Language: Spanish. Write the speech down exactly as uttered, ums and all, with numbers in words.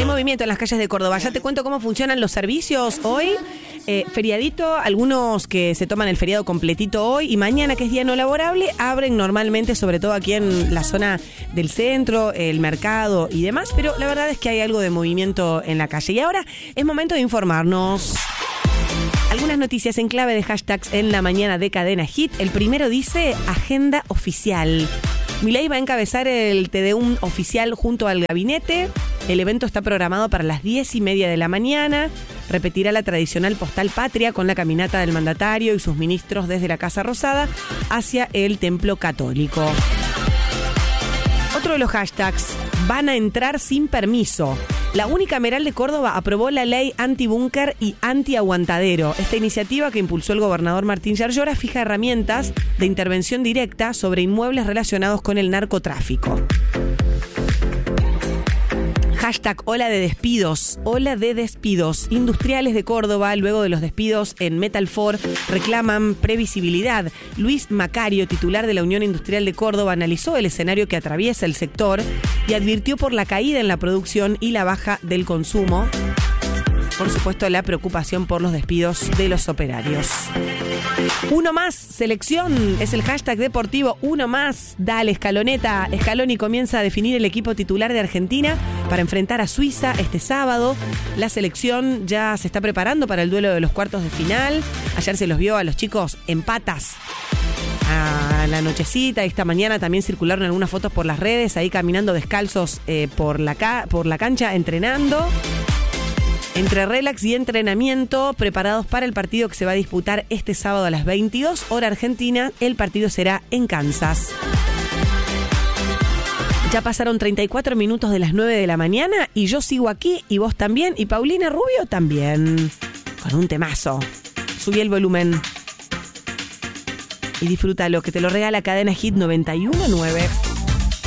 Hay movimiento en las calles de Córdoba. Ya te cuento cómo funcionan los servicios hoy. Eh, feriadito, algunos que se toman el feriado completito hoy y mañana, que es día no laborable, abren normalmente, sobre todo aquí en la zona del centro, el mercado y demás, pero la verdad es que hay algo de movimiento en la calle. Y ahora es momento de informarnos. Algunas noticias en clave de hashtags en la mañana de Cadena Hit. El primero dice agenda oficial. Milei va a encabezar el Te Deum oficial junto al gabinete. El evento está programado para las diez y media de la mañana. Repetirá la tradicional postal patria con la caminata del mandatario y sus ministros desde la Casa Rosada hacia el Templo Católico. Otro de los hashtags, van a entrar sin permiso. La Unicameral de Córdoba aprobó la ley antibúnker y antiaguantadero. Esta iniciativa que impulsó el gobernador Martín Yarlora fija herramientas de intervención directa sobre inmuebles relacionados con el narcotráfico. Hashtag ola de despidos, ola de despidos. Industriales de Córdoba, luego de los despidos en Metalfor, reclaman previsibilidad. Luis Macario, titular de la Unión Industrial de Córdoba, analizó el escenario que atraviesa el sector y advirtió por la caída en la producción y la baja del consumo. Por supuesto, la preocupación por los despidos de los operarios. Uno más, selección, es el hashtag deportivo, uno más. Dale, Scaloneta. Scaloni comienza a definir el equipo titular de Argentina para enfrentar a Suiza este sábado. La selección ya se está preparando para el duelo de los cuartos de final. Ayer se los vio a los chicos en patas a la nochecita. Esta mañana también circularon algunas fotos por las redes, ahí caminando descalzos eh, por la ca- por la cancha, entrenando. Entre relax y entrenamiento, preparados para el partido que se va a disputar este sábado a las veintidós, hora argentina. El partido será en Kansas. Ya pasaron treinta y cuatro minutos de las nueve de la mañana y yo sigo aquí y vos también y Paulina Rubio también. Con un temazo. Subí el volumen. Y disfrútalo, que te lo regala Cadena Hit noventa y uno punto nueve.